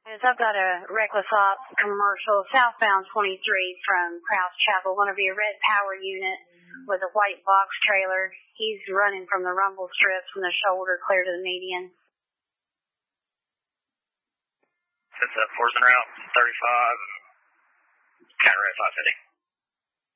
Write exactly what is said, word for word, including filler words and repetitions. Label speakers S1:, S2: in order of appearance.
S1: I've got a reckless ops commercial, southbound twenty-three from Krause Chapel, one of your red power unit with a white box trailer. He's running from the rumble strips from the shoulder clear to the median.
S2: That's a Forsen route, thirty-five, counter at five fifty.